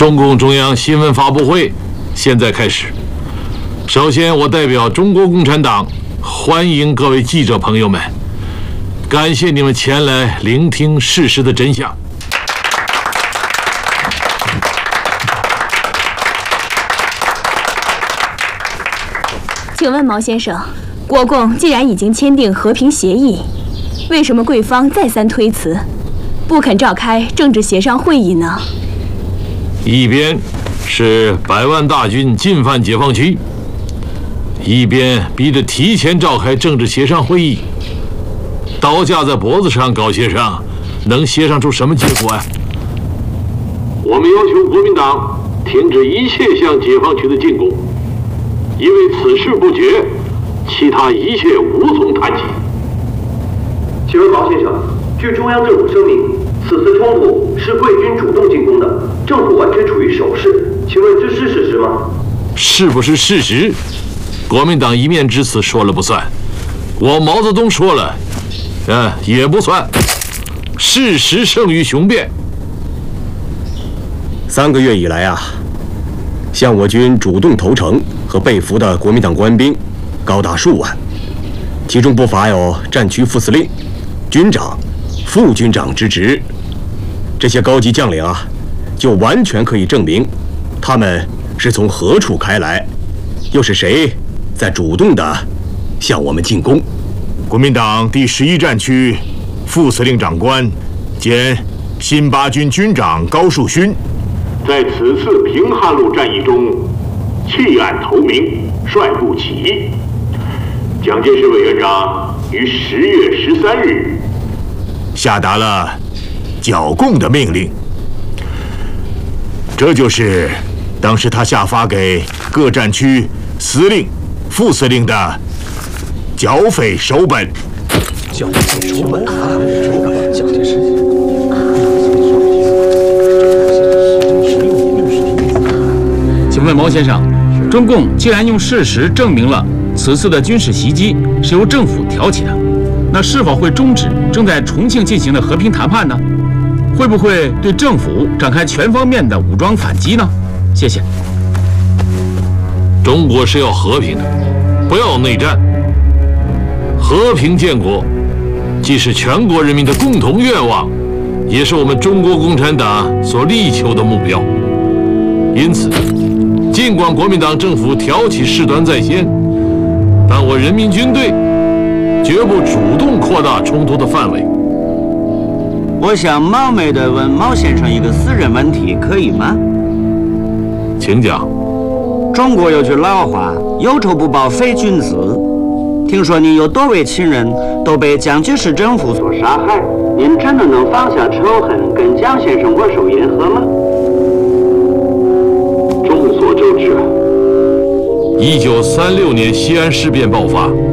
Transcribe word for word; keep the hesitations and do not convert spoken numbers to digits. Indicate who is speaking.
Speaker 1: 中共中央新闻发布会现在开始。首先，我代表中国共产党欢迎各位记者朋友们，感谢你们前来聆听事实的真相。
Speaker 2: 请问毛先生，国共既然已经签订和平协议，为什么贵方再三推辞，不肯召开政治协商会议呢？
Speaker 1: 一边是百万大军进犯解放区，一边逼着提前召开政治协商会议，刀架在脖子上搞协商，能协商出什么结果呀？我们要求国民党停止一切向解放区的进攻，因为此事不决，其他一切无从谈起。
Speaker 3: 请问毛先生，据中央政府声明，此次冲突是贵军主动进攻的，政府完全处于守势，请问这是事实吗？
Speaker 1: 是不是事实？国民党一面之词说了不算，我毛泽东说了，呃，也不算。事实胜于雄辩。
Speaker 4: 三个月以来啊，向我军主动投诚和被俘的国民党官兵高达数万，其中不乏有战区副司令、军长、副军长之职。这些高级将领啊，就完全可以证明，他们是从何处开来，又是谁在主动地向我们进攻。
Speaker 5: 国民党第十一战区副司令长官兼新八军军长高树勋，
Speaker 1: 在此次平汉路战役中弃暗投明，率部起义。蒋介石委员长于十月十三日
Speaker 5: 下达了剿共的命令，这就是当时他下发给各战区司令、副司令的剿匪手本。
Speaker 4: 剿匪手本啊，蒋介石。
Speaker 6: 请问毛先生，中共既然用事实证明了此次的军事袭击是由政府挑起的，那是否会终止正在重庆进行的和平谈判呢？会不会对政府展开全方面的武装反击呢？谢谢。
Speaker 1: 中国是要和平的，不要内战。和平建国，既是全国人民的共同愿望，也是我们中国共产党所力求的目标。因此，尽管国民党政府挑起事端在先，但我人民军队绝不主动扩大冲突的范围。
Speaker 7: 我想冒昧地问毛先生一个私人问题，可以吗？
Speaker 1: 请讲。
Speaker 7: 中国有句老话，有仇不报非君子。听说您有多位亲人都被蒋介石政府所杀害，您真的能放下仇恨，跟蒋先生握手言和吗？
Speaker 1: 众所周知，一九三六年西安事变爆发。